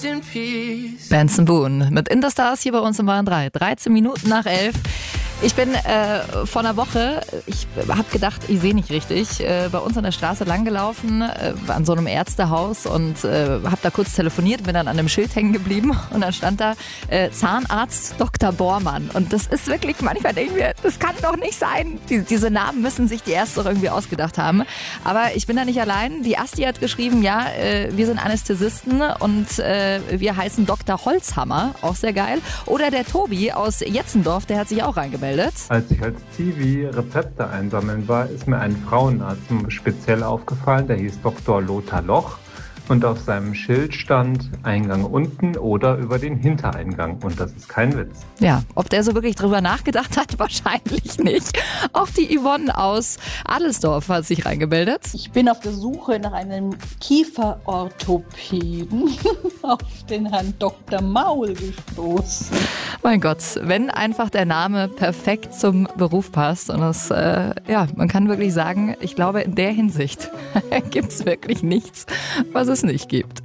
in peace. Benson Boone mit In the Stars hier bei uns im Bayern 3. 13 Minuten nach 11. Ich bin vor einer Woche, ich habe gedacht, ich sehe nicht richtig, bei uns an der Straße langgelaufen, an so einem Ärztehaus und habe da kurz telefoniert, bin dann an einem Schild hängen geblieben und dann stand da Zahnarzt Dr. Bormann. Und das ist wirklich, manchmal denke ich mir, das kann doch nicht sein. Diese Namen müssen sich die Ärzte doch irgendwie ausgedacht haben. Aber ich bin da nicht allein. Die Asti hat geschrieben, ja, wir sind Anästhesisten und wir heißen Dr. Holzhammer, auch sehr geil. Oder der Tobi aus Jetzendorf, der hat sich auch reingemeldet. Als ich als Zivi Rezepte einsammeln war, ist mir ein Frauenarzt speziell aufgefallen, der hieß Dr. Lothar Loch. Und auf seinem Schild stand Eingang unten oder über den Hintereingang. Und das ist kein Witz. Ja, ob der so wirklich drüber nachgedacht hat, wahrscheinlich nicht. Auch die Yvonne aus Adelsdorf hat sich reingemeldet. Ich bin auf der Suche nach einem Kieferorthopäden auf den Herrn Dr. Maul gestoßen. Mein Gott, wenn einfach der Name perfekt zum Beruf passt. Und das, man kann wirklich sagen, ich glaube, in der Hinsicht gibt es wirklich nichts, was es nicht gibt.